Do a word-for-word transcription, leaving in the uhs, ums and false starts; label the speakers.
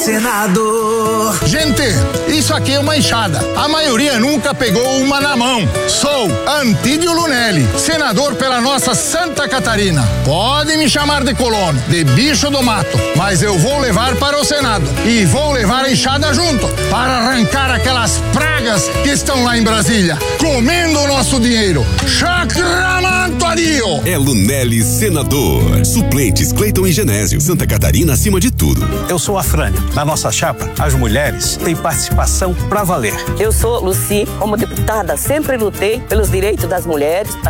Speaker 1: Senador.
Speaker 2: Gente, isso aqui é uma enxada. A maioria nunca pegou uma na mão. Sou Antídio Lunelli, senador pela nossa Santa Catarina. Pode me chamar de colono, de bicho do mato, mas eu vou levar para o Senado e vou levar a enxada junto para arrancar aquelas pragas que estão lá em Brasília, comendo o nosso dinheiro. Chacramanto adio!
Speaker 3: É Lunelli, senador. Suplentes Cleiton e Genésio. Santa Catarina acima de tudo.
Speaker 4: Eu sou a Frânia. Na nossa chapa, as mulheres têm participação pra valer.
Speaker 5: Eu sou Luci, como deputada, sempre lutei pelos direitos das mulheres,